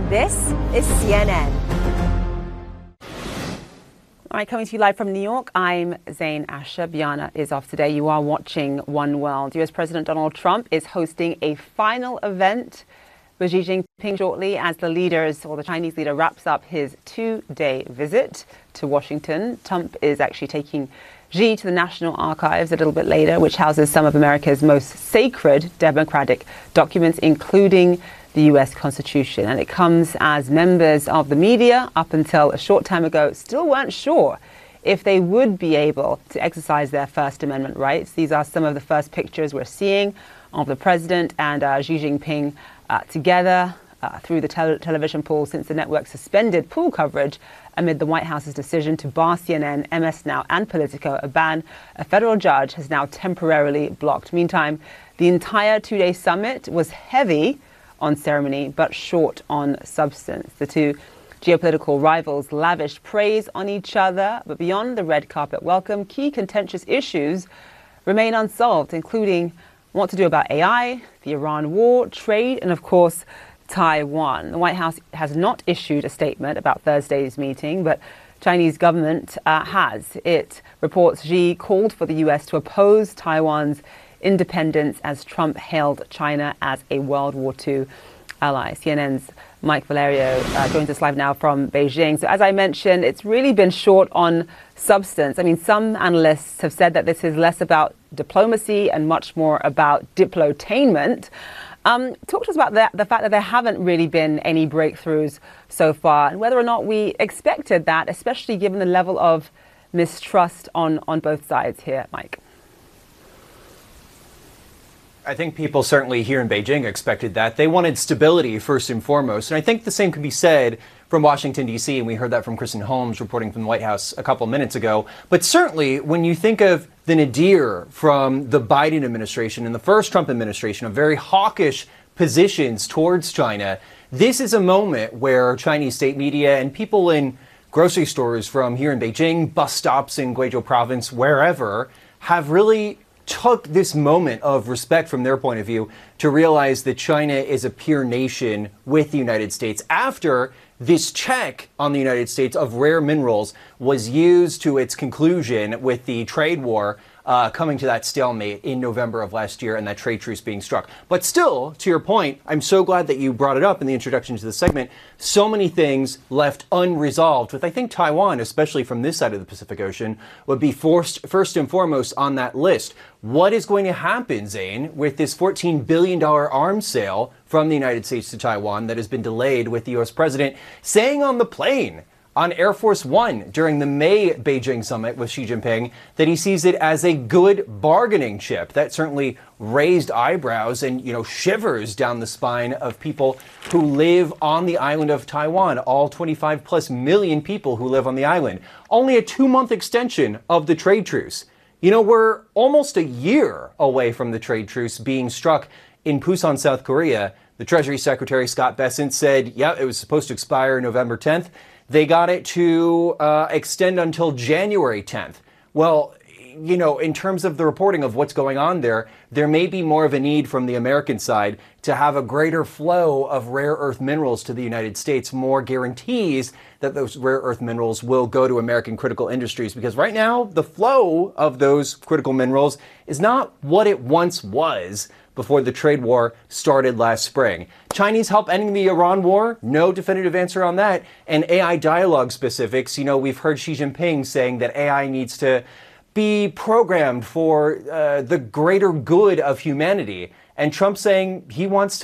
This is CNN. All right, coming to you live from New York, I'm Zain Asher. Biana is off today. You are watching One World. US President Donald Trump is hosting a final event with Xi Jinping shortly as the Chinese leader wraps up his 2-day visit to Washington. Trump is actually taking Xi to the National Archives a little bit later, which houses some of America's most sacred democratic documents, including the U.S. Constitution. And it comes as members of the media, up until a short time ago, still weren't sure if they would be able to exercise their First Amendment rights. These are some of the first pictures we're seeing of the president and Xi Jinping together through the television pool since the network suspended pool coverage amid the White House's decision to bar CNN, MS Now, and Politico, a ban a federal judge has now temporarily blocked. Meantime, the entire 2-day summit was heavy on ceremony but short on substance. The two geopolitical rivals lavished praise on each other, but beyond the red carpet welcome, key contentious issues remain unsolved, including what to do about AI, the Iran war, trade, and of course, Taiwan. The White House has not issued a statement about Thursday's meeting, but Chinese government has. It reports Xi called for the U.S. to oppose Taiwan's independence as Trump hailed China as a World War II ally. CNN's Mike Valerio joins us live now from Beijing. So as I mentioned, it's really been short on substance. I mean, some analysts have said that this is less about diplomacy and much more about diplotainment. Talk to us about the fact that there haven't really been any breakthroughs so far, and whether or not we expected that, especially given the level of mistrust on both sides here, Mike. I think people certainly here in Beijing expected that. They wanted stability first and foremost. And I think the same could be said from Washington, D.C., and we heard that from Kristen Holmes reporting from the White House a couple minutes ago. But certainly when you think of the nadir from the Biden administration and the first Trump administration of very hawkish positions towards China, this is a moment where Chinese state media and people in grocery stores from here in Beijing, bus stops in Guizhou province, wherever, have really took this moment of respect from their point of view to realize that China is a peer nation with the United States after this check on the United States of rare minerals was used to its conclusion with the trade war coming to that stalemate in November of last year and that trade truce being struck. But still, to your point, I'm so glad that you brought it up in the introduction to the segment. So many things left unresolved with, I think, Taiwan, especially from this side of the Pacific Ocean, would be first and foremost on that list. What is going to happen, Zain, with this $14 billion arms sale from the United States to Taiwan that has been delayed, with the U.S. president saying on the plane on Air Force One during the May Beijing summit with Xi Jinping that he sees it as a good bargaining chip? That certainly raised eyebrows and, shivers down the spine of people who live on the island of Taiwan, all 25 plus million people who live on the island. Only a 2-month extension of the trade truce. We're almost a year away from the trade truce being struck in Busan, South Korea. The Treasury Secretary Scott Bessent said, it was supposed to expire November 10th. They got it to extend until January 10th. Well, in terms of the reporting of what's going on there may be more of a need from the American side to have a greater flow of rare earth minerals to the United States, more guarantees that those rare earth minerals will go to American critical industries. Because right now, the flow of those critical minerals is not what it once was before the trade war started last spring. Chinese help ending the Iran war? No definitive answer on that. And AI dialogue specifics, we've heard Xi Jinping saying that AI needs to be programmed for the greater good of humanity. And Trump saying he wants to